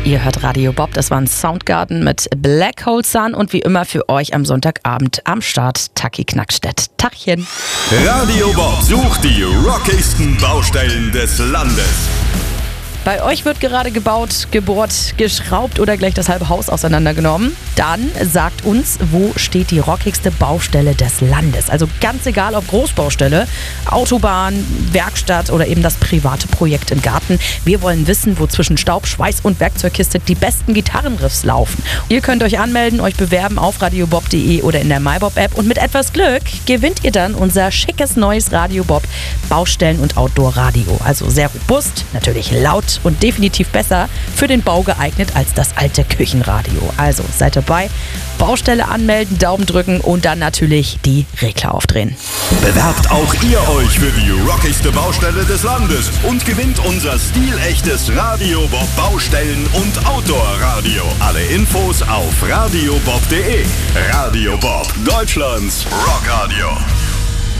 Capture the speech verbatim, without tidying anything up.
Ihr hört Radio Bob, das war ein Soundgarden mit Black Hole Sun und wie immer für euch am Sonntagabend am Start Taki Knackstedt. Tachchen. Radio Bob sucht die rockigsten Baustellen des Landes. Bei euch wird gerade gebaut, gebohrt, geschraubt oder gleich das halbe Haus auseinandergenommen. Dann sagt uns, wo steht die rockigste Baustelle des Landes. Also ganz egal, ob Großbaustelle, Autobahn, Werkstatt oder eben das private Projekt im Garten. Wir wollen wissen, wo zwischen Staub, Schweiß und Werkzeugkiste die besten Gitarrenriffs laufen. Ihr könnt euch anmelden, euch bewerben auf radiobob punkt de oder in der MyBob-App. Und mit etwas Glück gewinnt ihr dann unser schickes neues Radio Bob Baustellen- und Outdoor-Radio. Also sehr robust, natürlich laut und definitiv besser für den Bau geeignet als das alte Küchenradio. Also seid dabei, Baustelle anmelden, Daumen drücken und dann natürlich die Regler aufdrehen. Bewerbt auch ihr euch für die rockigste Baustelle des Landes und gewinnt unser stilechtes Radio Bob Baustellen- und Outdoor-Radio. Alle Infos auf radiobob punkt de. Radio Bob, Deutschlands Rockradio.